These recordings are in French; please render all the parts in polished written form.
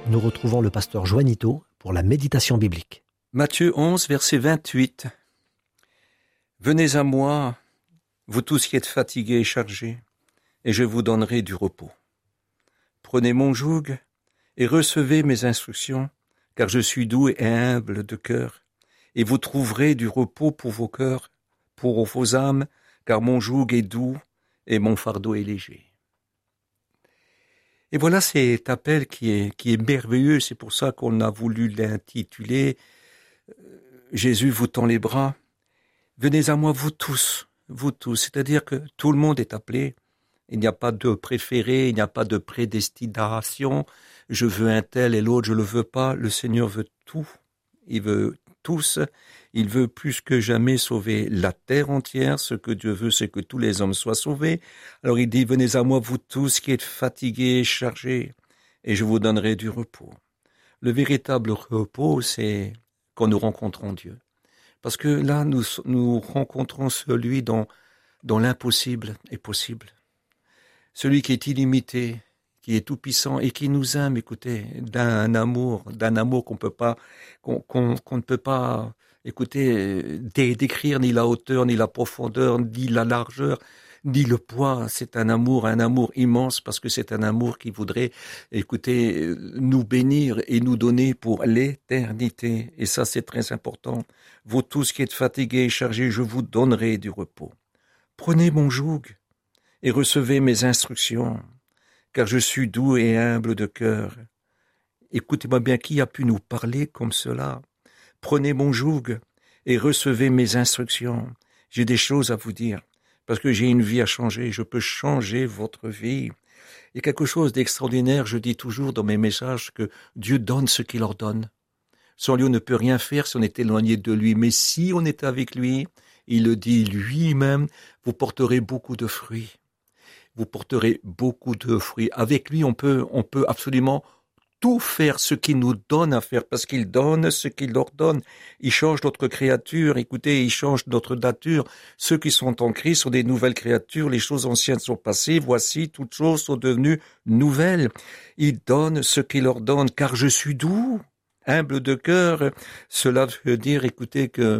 nous retrouvons le pasteur Juanito pour la méditation biblique. Matthieu 11, verset 28. Venez à moi, vous tous qui êtes fatigués et chargés, et je vous donnerai du repos. Prenez mon joug et recevez mes instructions, car je suis doux et humble de cœur, et vous trouverez du repos pour vos cœurs, pour vos âmes, car mon joug est doux et mon fardeau est léger. Et voilà cet appel qui est merveilleux, c'est pour ça qu'on a voulu l'intituler « Jésus vous tend les bras ». Venez à moi vous tous, c'est-à-dire que tout le monde est appelé. Il n'y a pas de préféré, il n'y a pas de prédestination. Je veux un tel et l'autre, je le veux pas. Le Seigneur veut tout. Il veut tous. Il veut plus que jamais sauver la terre entière. Ce que Dieu veut, c'est que tous les hommes soient sauvés. Alors il dit, venez à moi vous tous qui êtes fatigués et chargés, et je vous donnerai du repos. Le véritable repos, c'est quand nous rencontrons Dieu. Parce que là, nous rencontrons celui dont l'impossible est possible. Celui qui est illimité, qui est tout-puissant et qui nous aime, écoutez, d'un amour qu'on ne peut pas, écoutez, décrire ni la hauteur, ni la profondeur, ni la largeur, ni le poids. C'est un amour immense parce que c'est un amour qui voudrait, écoutez, nous bénir et nous donner pour l'éternité. Et ça, c'est très important. Vous tous qui êtes fatigués et chargés, je vous donnerai du repos. Prenez mon joug et recevez mes instructions, car je suis doux et humble de cœur. Écoutez-moi bien, qui a pu nous parler comme cela? Prenez mon joug et recevez mes instructions. J'ai des choses à vous dire, parce que j'ai une vie à changer, je peux changer votre vie. Il y a quelque chose d'extraordinaire, je dis toujours dans mes messages que Dieu donne ce qu'il ordonne. Sans lui, on ne peut rien faire si on est éloigné de lui, mais si on est avec lui, il le dit lui-même, vous porterez beaucoup de fruits. Vous porterez beaucoup de fruits. Avec lui, on peut absolument tout faire ce qu'il nous donne à faire, parce qu'il donne ce qu'il ordonne. Il change notre créature, écoutez, il change notre nature. Ceux qui sont en Christ sont des nouvelles créatures, les choses anciennes sont passées, voici, toutes choses sont devenues nouvelles. Il donne ce qu'il ordonne, car je suis doux, humble de cœur. Cela veut dire, écoutez, que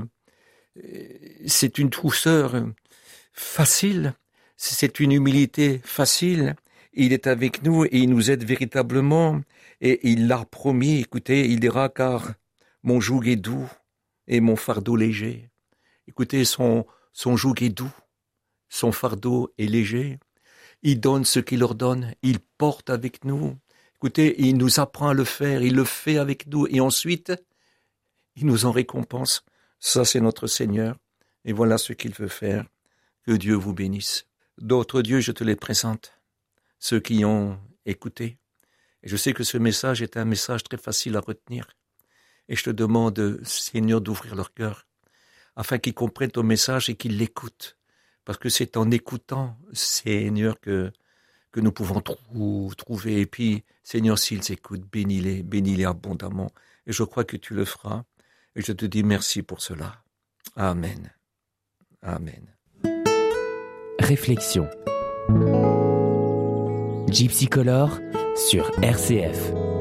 c'est une douceur facile. C'est une humilité facile. Il est avec nous et il nous aide véritablement. Et il l'a promis, écoutez, il dira, car mon joug est doux et mon fardeau léger. Écoutez, son joug est doux, son fardeau est léger. Il donne ce qu'il ordonne, il porte avec nous. Écoutez, il nous apprend à le faire, il le fait avec nous. Et ensuite, il nous en récompense. Ça, c'est notre Seigneur. Et voilà ce qu'il veut faire. Que Dieu vous bénisse. D'autres dieux, je te les présente, ceux qui ont écouté. Et je sais que ce message est un message très facile à retenir. Et je te demande, Seigneur, d'ouvrir leur cœur, afin qu'ils comprennent ton message et qu'ils l'écoutent. Parce que c'est en écoutant, Seigneur, que nous pouvons trouver. Et puis, Seigneur, s'ils écoutent, bénis-les abondamment. Et je crois que tu le feras. Et je te dis merci pour cela. Amen. Amen. Réflexion. Gypsy Color sur RCF.